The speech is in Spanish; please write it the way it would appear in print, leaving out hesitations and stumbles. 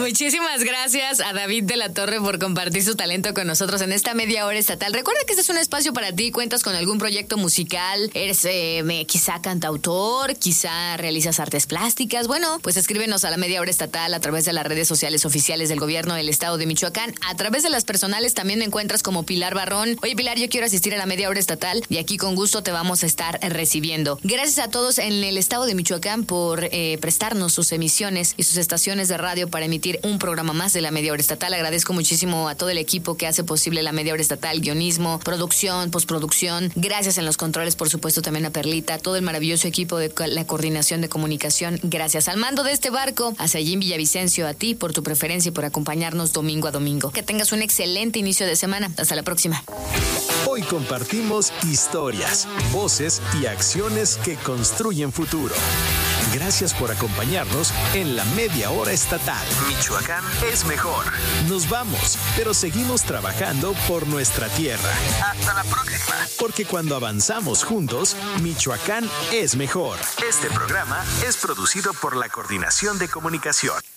Muchísimas gracias a David de la Torre por compartir su talento con nosotros en esta media hora estatal. Recuerda que este es un espacio para ti. Cuentas con algún proyecto musical, eres quizá cantautor, quizá realizas artes plásticas. Bueno, pues escríbenos a la media hora estatal a través de las redes sociales oficiales del gobierno del estado de Michoacán. A través de las personales también me encuentras como Pilar Barrón. Oye, Pilar, yo quiero asistir a la media hora estatal y aquí con gusto te vamos a estar recibiendo. Gracias a todos en el estado de Michoacán por prestarnos sus emisiones y sus estaciones de radio para emitir un programa más de la media hora estatal. Agradezco muchísimo a todo el equipo que hace posible la media hora estatal, guionismo, producción, postproducción. Gracias en los controles, por supuesto, también a Perlita, todo el maravilloso equipo de la coordinación de comunicación. Gracias al mando de este barco, a Sayín Villavicencio, a ti por tu preferencia y por acompañarnos domingo a domingo. Que tengas un excelente inicio de semana. Hasta la próxima. Hoy compartimos historias, voces y acciones que construyen futuro. Gracias por acompañarnos en la media hora estatal. Michoacán es mejor. Nos vamos, pero seguimos trabajando por nuestra tierra. Hasta la próxima. Porque cuando avanzamos juntos, Michoacán es mejor. Este programa es producido por la Coordinación de Comunicación.